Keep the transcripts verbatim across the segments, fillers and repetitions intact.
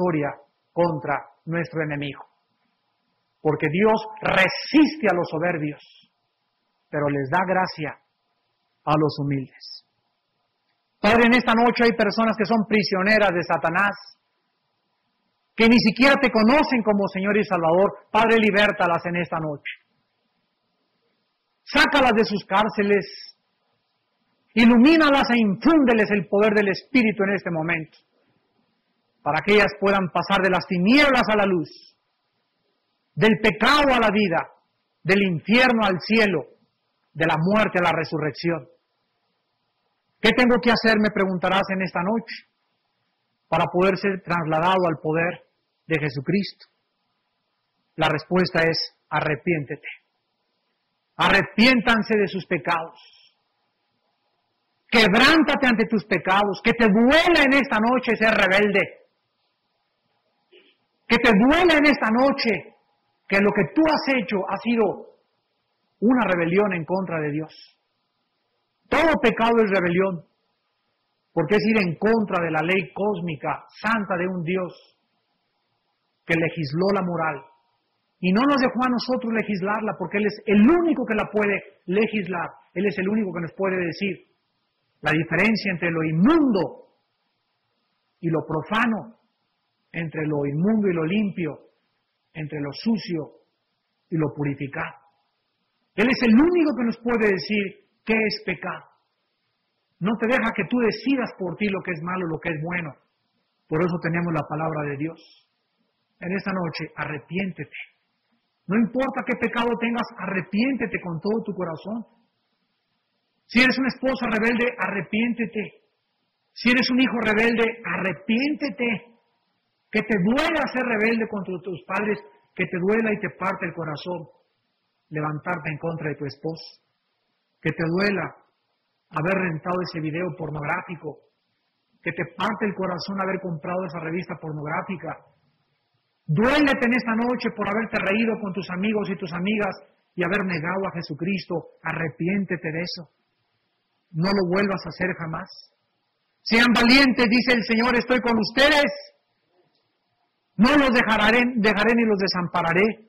victoria contra nuestro enemigo. Porque Dios resiste a los soberbios, pero les da gracia a los humildes. Padre, en esta noche hay personas que son prisioneras de Satanás, que ni siquiera te conocen como Señor y Salvador. Padre, libértalas en esta noche. Sácalas de sus cárceles, ilumínalas e infúndeles el poder del Espíritu en este momento, para que ellas puedan pasar de las tinieblas a la luz, del pecado a la vida, del infierno al cielo, de la muerte a la resurrección. ¿Qué tengo que hacer?, me preguntarás en esta noche, para poder ser trasladado al poder de Jesucristo. La respuesta es: arrepiéntete. Arrepiéntanse de sus pecados. Quebrántate ante tus pecados. Que te duela en esta noche ser rebelde. Que te duela en esta noche que lo que tú has hecho ha sido una rebelión en contra de Dios. Todo pecado es rebelión, porque es ir en contra de la ley cósmica, santa de un Dios que legisló la moral. Y no nos dejó a nosotros legislarla, porque Él es el único que la puede legislar. Él es el único que nos puede decir la diferencia entre lo inmundo y lo profano, entre lo inmundo y lo limpio, entre lo sucio y lo purificado. Él es el único que nos puede decir qué es pecado. No te deja que tú decidas por ti lo que es malo, lo que es bueno. Por eso tenemos la palabra de Dios. En esta noche, arrepiéntete. No importa qué pecado tengas, arrepiéntete con todo tu corazón. Si eres una esposa rebelde, arrepiéntete. Si eres un hijo rebelde, arrepiéntete. Que te duela ser rebelde contra tus padres, que te duela y te parte el corazón levantarte en contra de tu esposo. Que te duela haber rentado ese video pornográfico. Que te parte el corazón haber comprado esa revista pornográfica. Duélete en esta noche por haberte reído con tus amigos y tus amigas y haber negado a Jesucristo. Arrepiéntete de eso. No lo vuelvas a hacer jamás. Sean valientes, dice el Señor, estoy con ustedes. No los dejaré, dejaré ni los desampararé.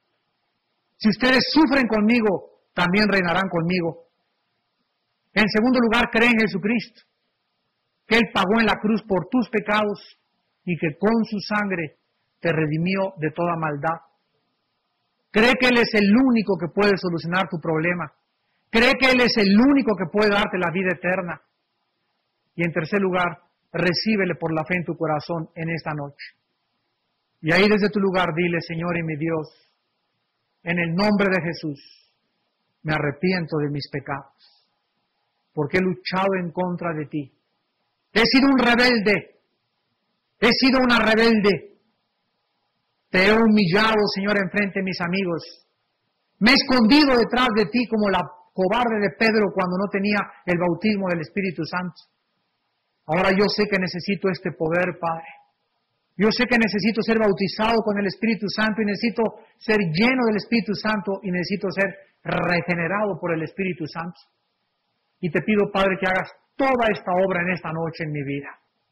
Si ustedes sufren conmigo, también reinarán conmigo. En segundo lugar, cree en Jesucristo, que Él pagó en la cruz por tus pecados y que con su sangre te redimió de toda maldad. Cree que Él es el único que puede solucionar tu problema. Cree que Él es el único que puede darte la vida eterna. Y en tercer lugar, recíbele por la fe en tu corazón en esta noche. Y ahí desde tu lugar dile: Señor y mi Dios, en el nombre de Jesús, me arrepiento de mis pecados, porque he luchado en contra de ti. He sido un rebelde, he sido una rebelde. Te he humillado, Señor, enfrente de mis amigos. Me he escondido detrás de ti como la cobarde de Pedro cuando no tenía el bautismo del Espíritu Santo. Ahora yo sé que necesito este poder, Padre. Yo sé que necesito ser bautizado con el Espíritu Santo y necesito ser lleno del Espíritu Santo y necesito ser regenerado por el Espíritu Santo. Y te pido, Padre, que hagas toda esta obra en esta noche en mi vida.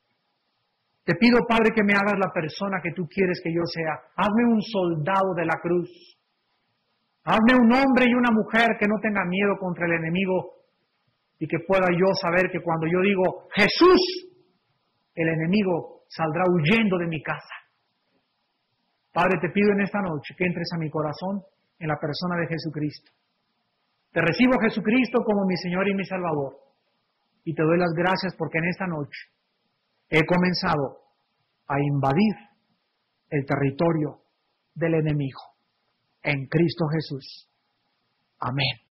Te pido, Padre, que me hagas la persona que tú quieres que yo sea. Hazme un soldado de la cruz. Hazme un hombre y una mujer que no tenga miedo contra el enemigo y que pueda yo saber que cuando yo digo Jesús, el enemigo saldrá huyendo de mi casa. Padre, te pido en esta noche que entres a mi corazón en la persona de Jesucristo. Te recibo, Jesucristo, como mi Señor y mi Salvador. Y te doy las gracias porque en esta noche he comenzado a invadir el territorio del enemigo. En Cristo Jesús. Amén.